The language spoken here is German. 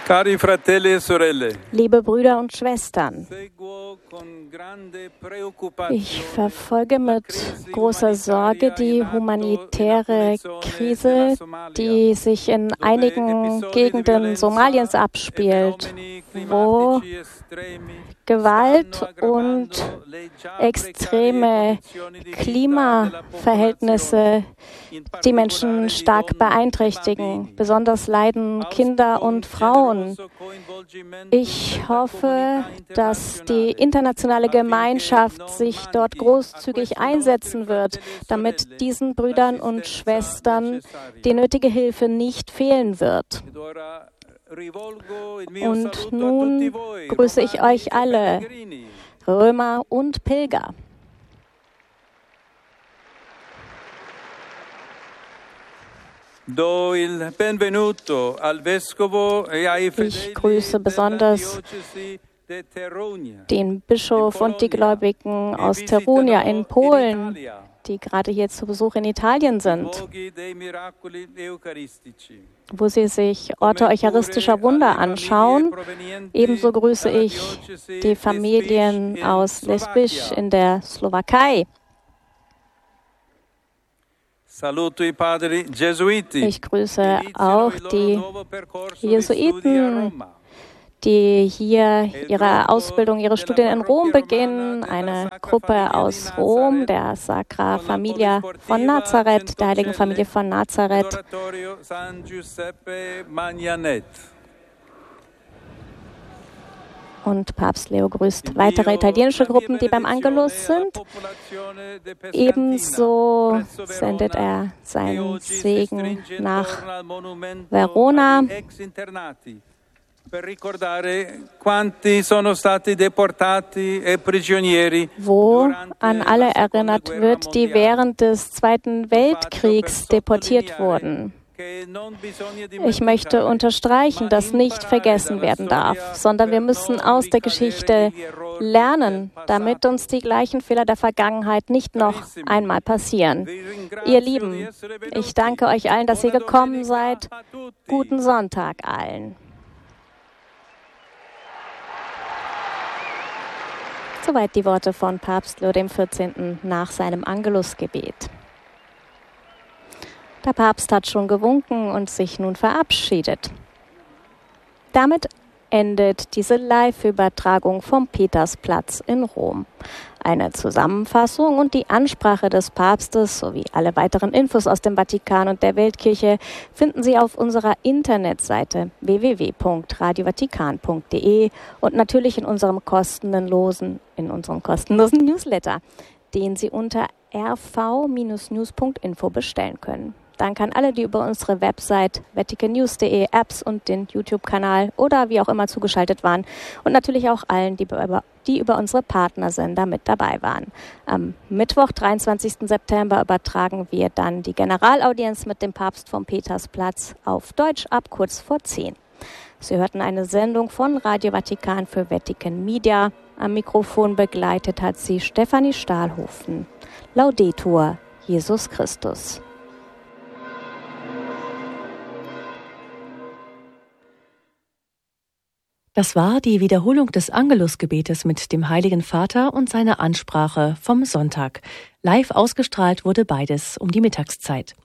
Cari fratelli e sorelle, Liebe Brüder und Schwestern, ich verfolge mit großer Sorge die humanitäre Krise, die sich in einigen Gegenden Somaliens abspielt, wo Gewalt und extreme Klimaverhältnisse die Menschen stark beeinträchtigen. Besonders leiden Kinder und Frauen. Ich hoffe, dass die internationale Gemeinschaft sich dort großzügig einsetzen wird, damit diesen Brüdern und Schwestern die nötige Hilfe nicht fehlen wird. Und nun grüße ich euch alle, Römer und Pilger. Ich grüße besonders den Bischof und die Gläubigen aus Terunia in Polen, die gerade hier zu Besuch in Italien sind, wo sie sich Orte eucharistischer Wunder anschauen. Ebenso grüße ich die Familien aus Lesbisch in der Slowakei. Ich grüße auch die Jesuiten, die hier ihre Ausbildung, ihre Studien in Rom beginnen. Eine Gruppe aus Rom, der Sacra Familia von Nazareth, der Heiligen Familie von Nazareth. Und Papst Leo grüßt weitere italienische Gruppen, die beim Angelus sind. Ebenso sendet er seinen Segen nach Verona, wo an alle erinnert wird, die während des Zweiten Weltkriegs deportiert wurden. Ich möchte unterstreichen, dass nicht vergessen werden darf, sondern wir müssen aus der Geschichte lernen, damit uns die gleichen Fehler der Vergangenheit nicht noch einmal passieren. Ihr Lieben, ich danke euch allen, dass ihr gekommen seid. Guten Sonntag allen. Soweit die Worte von Papst Leo XIV. Nach seinem Angelusgebet. Der Papst hat schon gewunken und sich nun verabschiedet. Damit endet diese Live-Übertragung vom Petersplatz in Rom. Eine Zusammenfassung und die Ansprache des Papstes sowie alle weiteren Infos aus dem Vatikan und der Weltkirche finden Sie auf unserer Internetseite www.radiovatikan.de und natürlich in unserem kostenlosen Newsletter, den Sie unter rv-news.info bestellen können. Danke an alle, die über unsere Website vaticannews.de, Apps und den YouTube-Kanal oder wie auch immer zugeschaltet waren. Und natürlich auch allen, die über unsere Partnersender mit dabei waren. Am Mittwoch, 23. September, übertragen wir dann die Generalaudienz mit dem Papst vom Petersplatz auf Deutsch ab kurz vor 10. Sie hörten eine Sendung von Radio Vatikan für Vatican Media. Am Mikrofon begleitet hat sie Stefanie Stahlhofen. Laudetur Jesus Christus. Das war die Wiederholung des Angelusgebetes mit dem Heiligen Vater und seiner Ansprache vom Sonntag. Live ausgestrahlt wurde beides um die Mittagszeit.